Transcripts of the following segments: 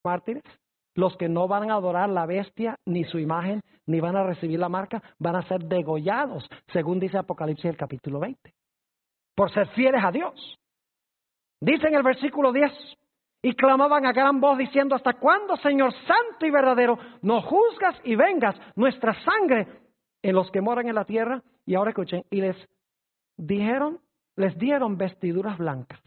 mártires, los que no van a adorar la bestia, ni su imagen, ni van a recibir la marca, van a ser degollados, según dice Apocalipsis el capítulo 20, por ser fieles a Dios. Dice en el versículo 10, y clamaban a gran voz diciendo, ¿hasta cuándo, Señor santo y verdadero, nos juzgas y vengas nuestra sangre en los que moran en la tierra? Y ahora escuchen, y les dieron vestiduras blancas.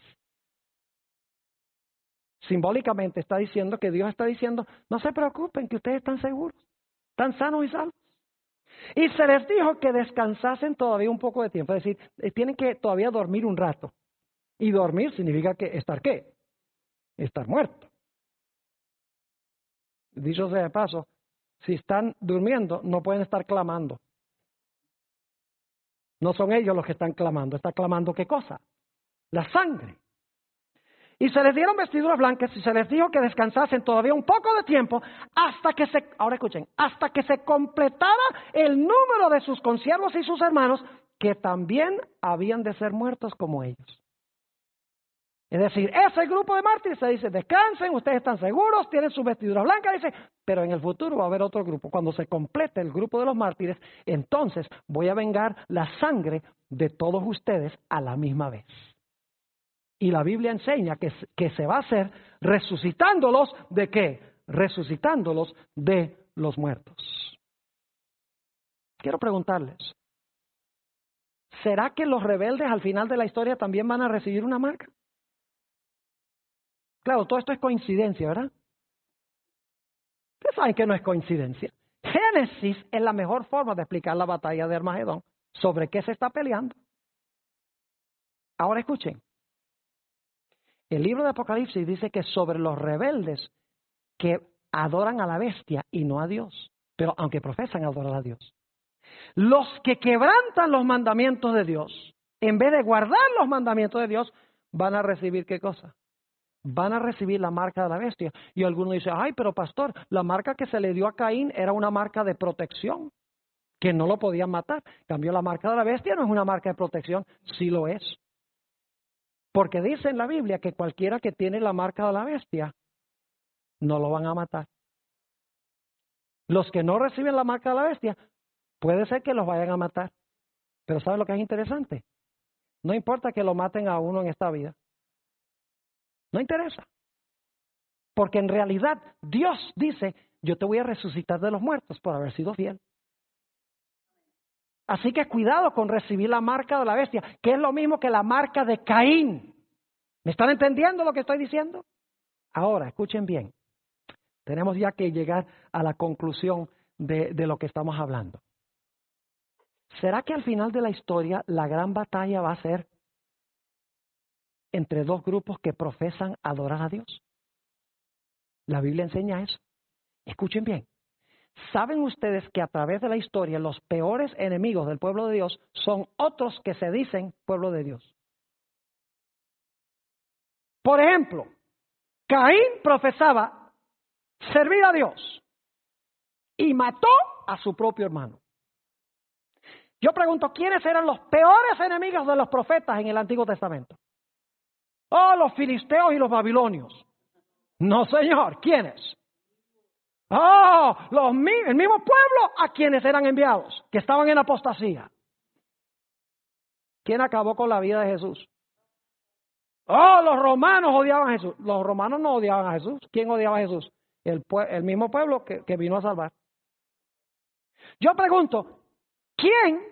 Simbólicamente está diciendo que Dios está diciendo, no se preocupen, que ustedes están seguros, están sanos y salvos. Y se les dijo que descansasen todavía un poco de tiempo, es decir, tienen que todavía dormir un rato. Y dormir significa que estar ¿qué? Estar muerto. Dicho sea de paso, si están durmiendo, no pueden estar clamando. No son ellos los que están clamando. ¿Está clamando qué cosa? La sangre. Y se les dieron vestiduras blancas y se les dijo que descansasen todavía un poco de tiempo ahora escuchen, hasta que se completara el número de sus consiervos y sus hermanos, que también habían de ser muertos como ellos. Es decir, ese grupo de mártires se dice, descansen, ustedes están seguros, tienen sus vestiduras blancas, dice, pero en el futuro va a haber otro grupo. Cuando se complete el grupo de los mártires, entonces voy a vengar la sangre de todos ustedes a la misma vez. Y la Biblia enseña que se va a hacer resucitándolos ¿de qué? Resucitándolos de los muertos. Quiero preguntarles, ¿será que los rebeldes al final de la historia también van a recibir una marca? Claro, todo esto es coincidencia, ¿verdad? Ustedes saben que no es coincidencia. Génesis es la mejor forma de explicar la batalla de Armagedón. ¿Sobre qué se está peleando? Ahora escuchen. El libro de Apocalipsis dice que sobre los rebeldes que adoran a la bestia y no a Dios, pero aunque profesan adorar a Dios. Los que quebrantan los mandamientos de Dios, en vez de guardar los mandamientos de Dios, van a recibir ¿qué cosa? Van a recibir la marca de la bestia. Y algunos dicen, ay, pero pastor, la marca que se le dio a Caín era una marca de protección, que no lo podían matar. En cambio, la marca de la bestia no es una marca de protección, sí lo es. Porque dice en la Biblia que cualquiera que tiene la marca de la bestia, no lo van a matar. Los que no reciben la marca de la bestia, puede ser que los vayan a matar. Pero ¿saben lo que es interesante? No importa que lo maten a uno en esta vida. No interesa. Porque en realidad Dios dice, yo te voy a resucitar de los muertos por haber sido fiel. Así que cuidado con recibir la marca de la bestia, que es lo mismo que la marca de Caín. ¿Me están entendiendo lo que estoy diciendo? Ahora, escuchen bien. Tenemos ya que llegar a la conclusión de lo que estamos hablando. ¿Será que al final de la historia la gran batalla va a ser entre dos grupos que profesan adorar a Dios? La Biblia enseña eso. Escuchen bien. ¿Saben ustedes que a través de la historia los peores enemigos del pueblo de Dios son otros que se dicen pueblo de Dios? Por ejemplo, Caín profesaba servir a Dios y mató a su propio hermano. Yo pregunto, ¿quiénes eran los peores enemigos de los profetas en el Antiguo Testamento? Oh, los filisteos y los babilonios. No, señor, ¿quiénes? Oh, el mismo pueblo a quienes eran enviados, que estaban en apostasía. ¿Quién acabó con la vida de Jesús? Oh, los romanos odiaban a Jesús. Los romanos no odiaban a Jesús. ¿Quién odiaba a Jesús? El mismo pueblo que vino a salvar. Yo pregunto, ¿quién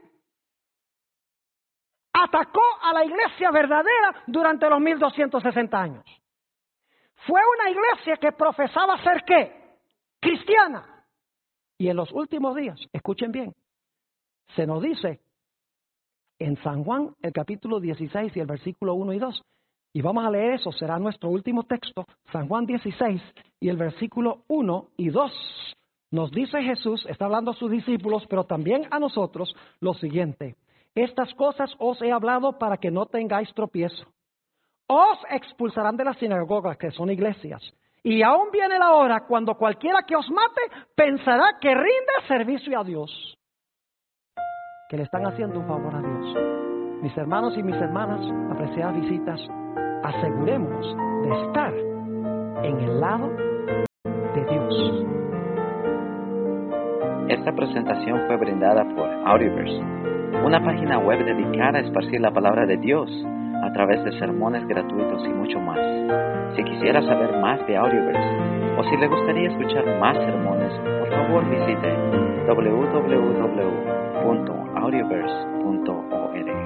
atacó a la iglesia verdadera durante los 1260 años? Fue una iglesia que profesaba ser ¿qué? Cristiana. Y en los últimos días, escuchen bien, se nos dice en San Juan, el capítulo 16 y el versículo 1 y 2, y vamos a leer eso, será nuestro último texto, San Juan 16 y el versículo 1 y 2. Nos dice Jesús, está hablando a sus discípulos, pero también a nosotros, lo siguiente: estas cosas os he hablado para que no tengáis tropiezo. Os expulsarán de las sinagogas, que son iglesias, y aún viene la hora cuando cualquiera que os mate pensará que rinde servicio a Dios. Que le están haciendo un favor a Dios. Mis hermanos y mis hermanas, apreciadas visitas, asegurémonos de estar en el lado Esta presentación fue brindada por Audioverse, una página web dedicada a esparcir la palabra de Dios a través de sermones gratuitos y mucho más. Si quisiera saber más de Audioverse o si le gustaría escuchar más sermones, por favor visite www.audioverse.org.